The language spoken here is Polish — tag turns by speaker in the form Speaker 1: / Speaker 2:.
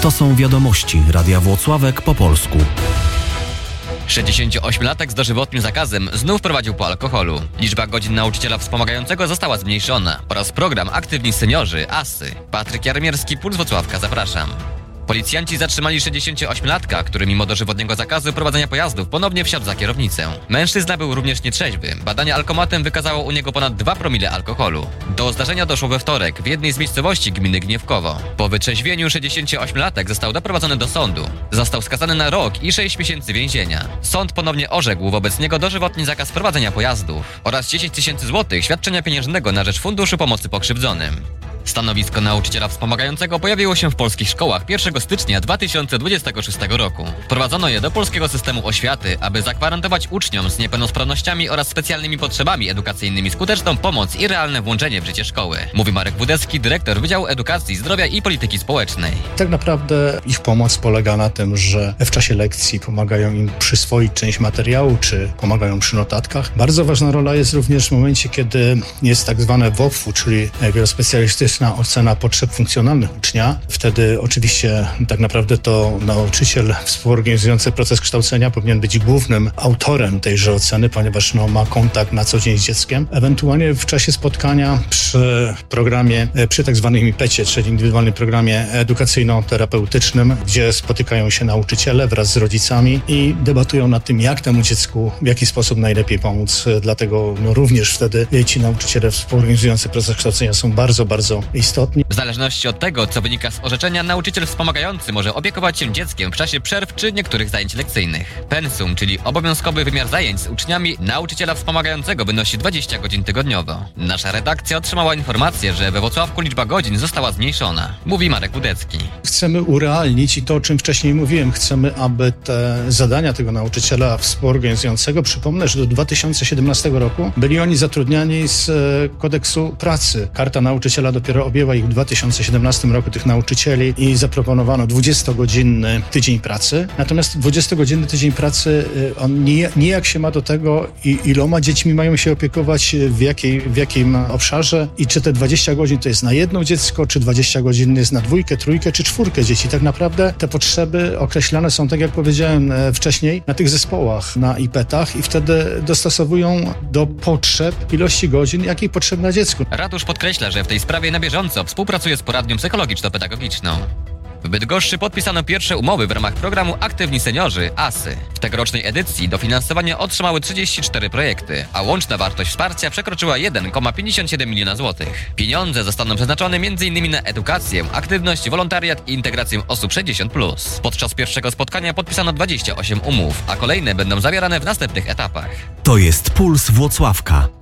Speaker 1: To są wiadomości Radia Włocławek po polsku.
Speaker 2: 68-latek z dożywotnim zakazem znów prowadził po alkoholu. Liczba godzin nauczyciela wspomagającego została zmniejszona oraz program Aktywni Seniorzy ASY. Patryk Jarmierski, Puls Włocławka, zapraszam. Policjanci zatrzymali 68-latka, który mimo dożywotniego zakazu prowadzenia pojazdów ponownie wsiadł za kierownicę. Mężczyzna był również nietrzeźwy. Badanie alkomatem wykazało u niego ponad 2 promile alkoholu. Do zdarzenia doszło we wtorek w jednej z miejscowości gminy Gniewkowo. Po wytrzeźwieniu 68-latek został doprowadzony do sądu. Został skazany na rok i 6 miesięcy więzienia. Sąd ponownie orzekł wobec niego dożywotni zakaz prowadzenia pojazdów oraz 10 tysięcy złotych świadczenia pieniężnego na rzecz Funduszu Pomocy Pokrzywdzonym. Stanowisko nauczyciela wspomagającego pojawiło się w polskich szkołach 1 stycznia 2026 roku. Wprowadzono je do polskiego systemu oświaty, aby zagwarantować uczniom z niepełnosprawnościami oraz specjalnymi potrzebami edukacyjnymi skuteczną pomoc i realne włączenie w życie szkoły. Mówi Marek Wódecki, dyrektor Wydziału Edukacji, Zdrowia i Polityki Społecznej.
Speaker 3: Tak naprawdę ich pomoc polega na tym, że w czasie lekcji pomagają im przyswoić część materiału, czy pomagają przy notatkach. Bardzo ważna rola jest również w momencie, kiedy jest tak zwane WOF-u, czyli specjalistyczna ocena potrzeb funkcjonalnych ucznia. Wtedy oczywiście tak naprawdę to nauczyciel współorganizujący proces kształcenia powinien być głównym autorem tejże oceny, ponieważ ma kontakt na co dzień z dzieckiem. Ewentualnie w czasie spotkania przy tak zwanym IPEC-ie, czyli indywidualnym programie edukacyjno-terapeutycznym, gdzie spotykają się nauczyciele wraz z rodzicami i debatują nad tym, jak temu dziecku, w jaki sposób najlepiej pomóc. Dlatego również wtedy ci nauczyciele współorganizujący proces kształcenia są bardzo, bardzo istotni.
Speaker 2: W zależności od tego, co wynika z orzeczenia, nauczyciel wspomagający może opiekować się dzieckiem w czasie przerw czy niektórych zajęć lekcyjnych. Pensum, czyli obowiązkowy wymiar zajęć z uczniami nauczyciela wspomagającego, wynosi 20 godzin tygodniowo. Nasza redakcja otrzymała informację, że we Włocławku liczba godzin została zmniejszona. Mówi Marek Wódecki.
Speaker 3: Chcemy urealnić i to, o czym wcześniej mówiłem, chcemy, aby te zadania tego nauczyciela współorganizującego, przypomnę, że do 2017 roku byli oni zatrudniani z kodeksu pracy. Karta nauczyciela dopiero objęła ich w 2017 roku, tych nauczycieli, i zaproponowano 20-godzinny tydzień pracy. Natomiast 20-godzinny tydzień pracy, on nijak się ma do tego, iloma dziećmi mają się opiekować, w jakim obszarze i czy te 20 godzin to jest na jedno dziecko, czy 20 godzin jest na 2, 3 czy 4 dzieci. Tak naprawdę te potrzeby określane są, tak jak powiedziałem wcześniej, na tych zespołach, na IPET-ach i wtedy dostosowują do potrzeb ilości godzin, jakiej potrzebna dziecku.
Speaker 2: Ratusz podkreśla, że w tej sprawie na bieżąco współpracuje z poradnią psychologiczno-pedagogiczną. W Bydgoszczy podpisano pierwsze umowy w ramach programu Aktywni Seniorzy ASY. W tegorocznej edycji dofinansowanie otrzymały 34 projekty, a łączna wartość wsparcia przekroczyła 1,57 miliona złotych. Pieniądze zostaną przeznaczone m.in. na edukację, aktywność, wolontariat i integrację osób 60+. Podczas pierwszego spotkania podpisano 28 umów, a kolejne będą zawierane w następnych etapach.
Speaker 1: To jest Puls Włocławka.